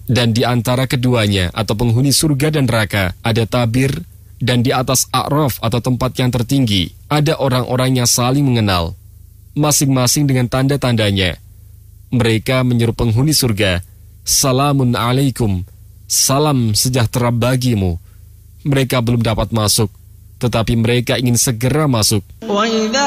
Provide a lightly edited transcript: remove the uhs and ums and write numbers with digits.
Dan di antara keduanya atau penghuni surga dan neraka ada tabir, dan di atas a'raf atau tempat yang tertinggi ada orang-orang yang saling mengenal, masing-masing dengan tanda-tandanya. Mereka menyeru penghuni surga, "Salamun alaikum, salam sejahtera bagimu." Mereka belum dapat masuk, tetapi mereka ingin segera masuk.